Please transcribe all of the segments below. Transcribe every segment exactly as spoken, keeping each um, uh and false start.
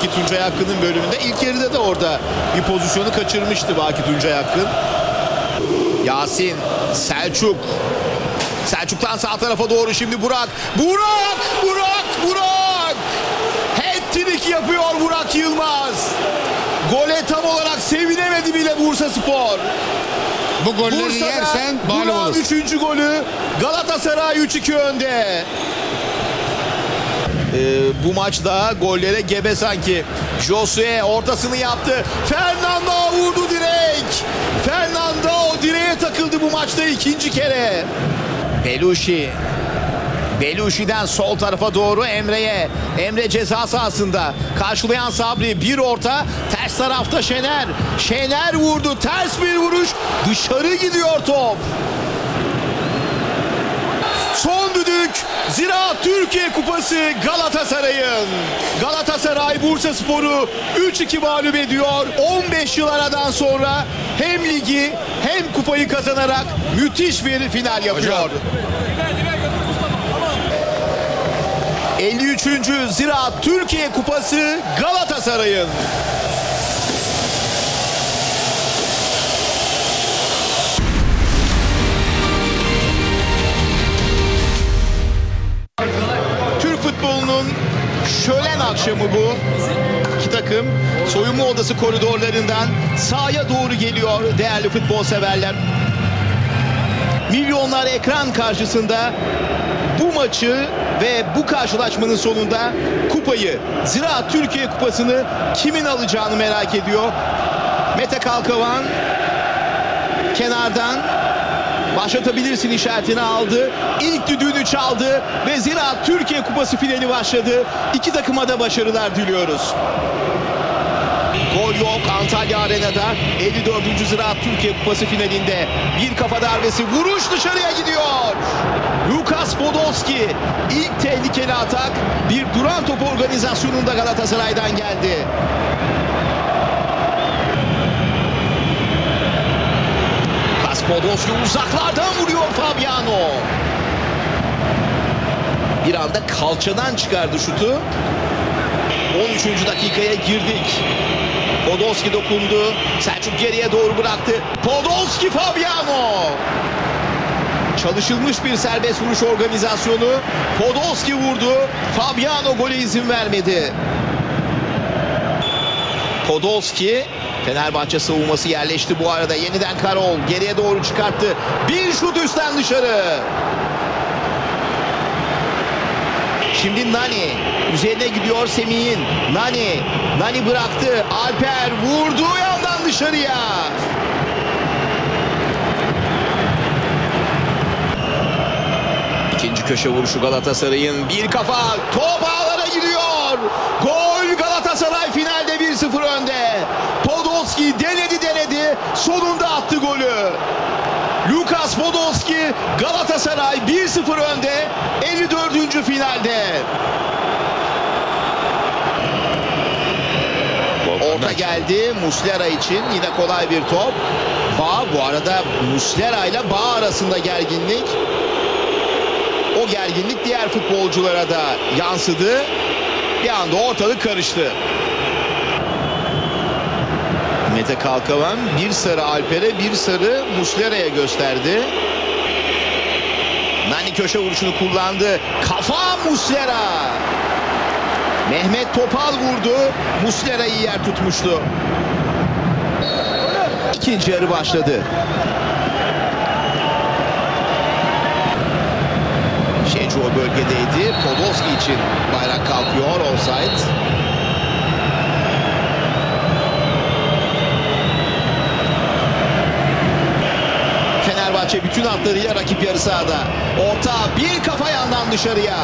Baki Tuncay Hakkı'nın bölümünde. İlk yarıda da orada bir pozisyonu kaçırmıştı Baki Tuncay Hakkı. Yasin, Selçuk. Selçuk'tan sağ tarafa doğru şimdi Burak. Burak! Burak! Burak! Hat-trick yapıyor Burak Yılmaz. Gole tam olarak sevinemedi bile Bursaspor. Bu golleri yersen mağlup olur. üçüncü golü. Galatasaray üç iki önde. Ee, bu maçta gollere gebe sanki. Josue ortasını yaptı. Fernando vurdu direkt. Fernando direğe takıldı bu maçta ikinci kere. Belushi. Belushi'den sol tarafa doğru Emre'ye. Emre ceza sahasında. Karşılayan Sabri. Bir orta. Ters tarafta Şener. Şener vurdu. Ters bir vuruş. Dışarı gidiyor top. Son düdük. Ziraat Türkiye Kupası Galatasaray'ın. Galatasaray Bursaspor'u üç iki mağlup ediyor. on beş yıl aradan sonra hem ligi hem kupayı kazanarak müthiş bir final yapıyor. Hocam. elli üçüncü Ziraat Türkiye Kupası Galatasaray'ın. Türk futbolunun şölen akşamı bu. İki takım soyunma odası koridorlarından sahaya doğru geliyor değerli futbol severler. Milyonlar ekran karşısında bu maçı ve bu karşılaşmanın sonunda kupayı, Ziraat Türkiye Kupası'nı kimin alacağını merak ediyor. Mete Kalkavan kenardan başlatabilirsin işaretini aldı. İlk düdüğünü çaldı ve Ziraat Türkiye Kupası finali başladı. İki takıma da başarılar diliyoruz. Gol yok Antalya Arena'da elli dördüncü Ziraat Türkiye Kupası finalinde. Bir kafa darbesi, vuruş dışarıya gidiyor. Lukas Podolski ilk tehlikeli atak bir duran top organizasyonunda Galatasaray'dan geldi. Lukas Podolski uzaklardan vuruyor Fabiano. Bir anda kalçadan çıkardı şutu. on üçüncü dakikaya girdik. Podolski dokundu. Selçuk geriye doğru bıraktı. Podolski Fabiano. Çalışılmış bir serbest vuruş organizasyonu. Podolski vurdu. Fabiano gole izin vermedi. Podolski, Fenerbahçe savunması yerleşti bu arada. Yeniden Karol geriye doğru çıkarttı. Bir şut üstten dışarı. Şimdi Nani üzerine gidiyor Semih'in. Nani, Nani bıraktı. Alper vurdu yandan dışarıya. İkinci köşe vuruşu Galatasaray'ın. Bir kafa top ağlara gidiyor. Gol Galatasaray finalde bir sıfır önde. Podolski denedi denedi. Sonunda attı golü. Lukas Podolski, Galatasaray bir sıfır önde elli dördüncü finalde. Orta geldi Muslera için, yine kolay bir top. Bağ, bu arada Muslera ile Bağ arasında gerginlik. O gerginlik diğer futbolculara da yansıdı. Bir anda ortalık karıştı. Mete Kalkavan bir sarı Alper'e, bir sarı Muslera'ya gösterdi. Nani köşe vuruşunu kullandı. Kafa Muslera. Mehmet Topal vurdu. Muslera'yı yer tutmuştu. İkinci yarı başladı. Şencu o bölgedeydi. Podolski için bayrak kalkıyor. Offside. Fenerbahçe bütün hatlarıyla rakip yarı sahada. Orta, bir kafa yandan dışarıya.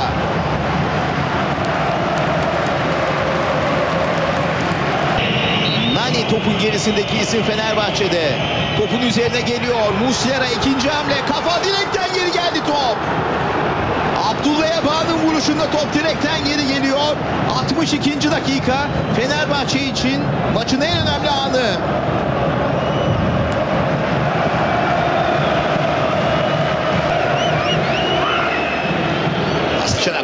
Nani topun gerisindeki isim Fenerbahçe'de. Topun üzerine geliyor. Muslera ikinci hamle. Kafa direkten geri geldi top. Abdullah Eba'nın vuruşunda top direkten geri geliyor. altmış ikinci dakika Fenerbahçe için maçın en önemli anı.